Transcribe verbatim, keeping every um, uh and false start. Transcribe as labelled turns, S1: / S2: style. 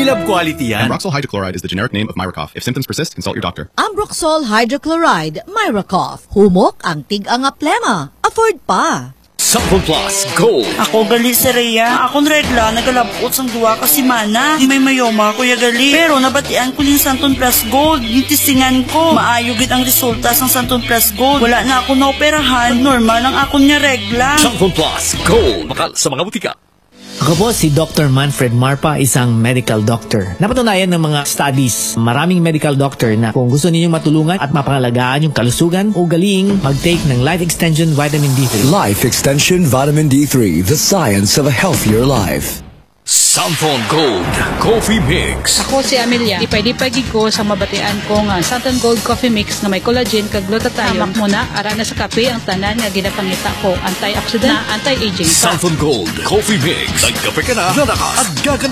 S1: love quality yan.
S2: Ambroxol hydrochloride is the generic name of Myracoff. If symptoms persist, consult your doctor.
S3: Ambroxol hydrochloride, Myracoff. Humok ang tig-anga plema. Afford pa.
S1: Sample Plus Gold.
S4: Ako gali si Rhea. Akong regla, nagalabot sang duwa kasi mana. Di may mayoma, kuya gali. Pero nabatian ko yung Santon Plus Gold. Yung testingan ko. Maayogit ang resulta sang Santon Plus Gold. Wala na ako naoperahan. Normal ang akong niya regla.
S1: Sample Plus Gold. Bakal sa mga butika.
S5: Ako po si Doctor Manfred Marpa, isang medical doctor. Napatunayan ng mga studies, maraming medical doctor na kung gusto ninyong matulungan at mapangalagaan yung kalusugan, ugaliing mag-take ng Life Extension Vitamin D three.
S6: Life Extension Vitamin D three, the science of a healthier life.
S1: Santon Gold Coffee Mix.
S7: Ako si Amelia. Ipay-dipay gid ko sa mabatian ko nga Santon Gold Coffee Mix nga may collagen kag glutathione. Tamak mo na ara na sa kape ang tanan nga ginapangita ko, antioxidant na anti-aging.
S1: Santon Gold Coffee Mix. Nagkape ka na, lalakas at gagan